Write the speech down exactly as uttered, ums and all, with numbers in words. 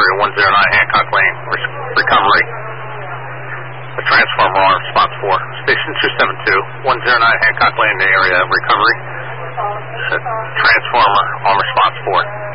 area one zero nine Hancock Lane, re- recovery. The transformer on response four. Station two seven two, one zero nine Hancock Lane, the area, recovery. The transformer on response four.